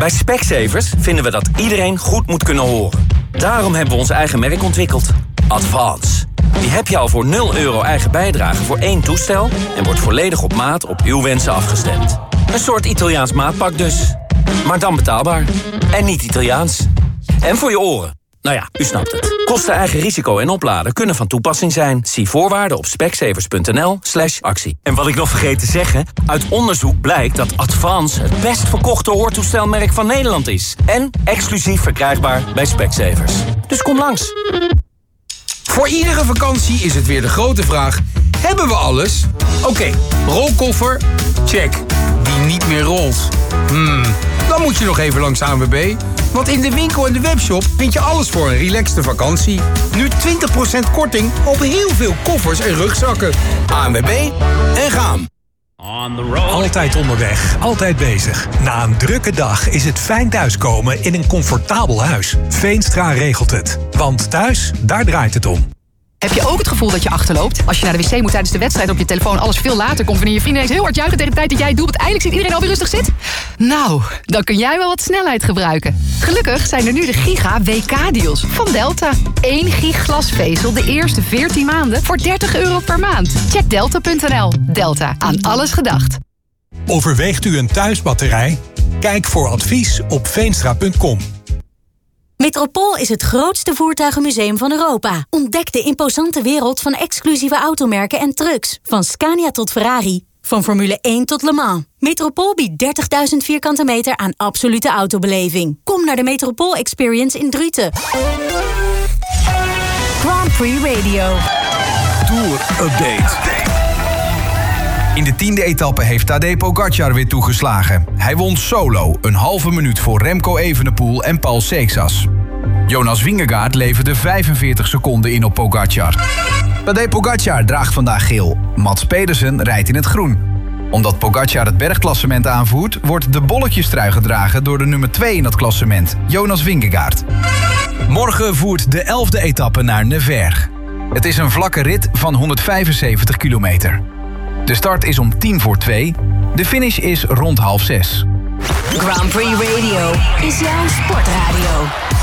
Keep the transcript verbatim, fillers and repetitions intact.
Bij Specsavers vinden we dat iedereen goed moet kunnen horen. Daarom hebben we ons eigen merk ontwikkeld. Advance. Die heb je al voor nul euro eigen bijdrage voor één toestel... en wordt volledig op maat op uw wensen afgestemd. Een soort Italiaans maatpak dus. Maar dan betaalbaar. En niet Italiaans. En voor je oren. Nou ja, u snapt het. Kosten, eigen risico en opladen kunnen van toepassing zijn. Zie voorwaarden op specsavers.nl slash actie. En wat ik nog vergeet te zeggen... uit onderzoek blijkt dat Advance het best verkochte hoortoestelmerk van Nederland is. En exclusief verkrijgbaar bij Specsavers. Dus kom langs. Voor iedere vakantie is het weer de grote vraag... hebben we alles? Oké, okay, rolkoffer? Check. Die niet meer rolt? Hmm, dan moet je nog even langs A N W B... want in de winkel en de webshop vind je alles voor een relaxte vakantie. Nu twintig procent korting op heel veel koffers en rugzakken. A N W B en gaan. Altijd onderweg, altijd bezig. Na een drukke dag is het fijn thuiskomen in een comfortabel huis. Veenstra regelt het. Want thuis, daar draait het om. Heb je ook het gevoel dat je achterloopt? Als je naar de wc moet tijdens de wedstrijd op je telefoon... alles veel later komt wanneer je vrienden eens heel hard juichen... tegen de tijd dat jij het doelpunt eindelijk ziet iedereen alweer rustig zit? Nou, dan kun jij wel wat snelheid gebruiken. Gelukkig zijn er nu de Giga W K-deals van Delta. één gig glasvezel de eerste veertien maanden voor dertig euro per maand. Check delta punt n l. Delta, aan alles gedacht. Overweegt u een thuisbatterij? Kijk voor advies op veenstra punt com. Metropool is het grootste voertuigenmuseum van Europa. Ontdek de imposante wereld van exclusieve automerken en trucks. Van Scania tot Ferrari. Van Formule één tot Le Mans. Metropool biedt dertigduizend vierkante meter aan absolute autobeleving. Kom naar de Metropool Experience in Druten. Grand Prix Radio. Tour Update. In de tiende etappe heeft Tadej Pogačar weer toegeslagen. Hij won solo, een halve minuut voor Remco Evenepoel en Paul Seixas. Jonas Vingegaard leverde vijfenveertig seconden in op Pogačar. Tadej Pogačar draagt vandaag geel. Mats Pedersen rijdt in het groen. Omdat Pogačar het bergklassement aanvoert... wordt de bolletjestrui gedragen door de nummer twee in het klassement, Jonas Vingegaard. Morgen voert de elfde etappe naar Nevers. Het is een vlakke rit van honderdvijfenzeventig kilometer. De start is om tien voor twee. De finish is rond half zes. Grand Prix Radio is jouw sportradio.